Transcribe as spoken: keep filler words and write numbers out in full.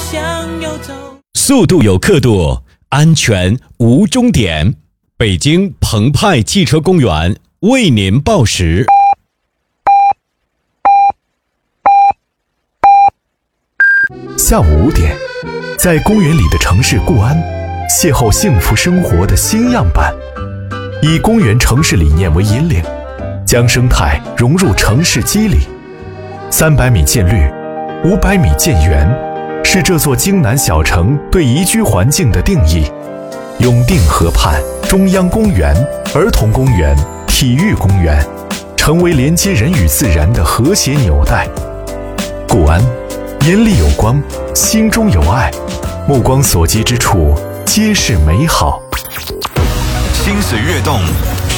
向游走。 速度有刻度，安全无终点。北京澎湃汽车公园为您报时。 下午五点，在公园里的城市固安，邂逅幸福生活的新样板。以公园城市理念为引领，将生态融入城市肌理。三百米建绿，五百米建园，是这座京南小城对宜居环境的定义。永定河畔，中央公园、儿童公园、体育公园，成为连接人与自然的和谐纽带。固安，眼里有光，心中有爱，目光所及之处皆是美好。 心随跃动，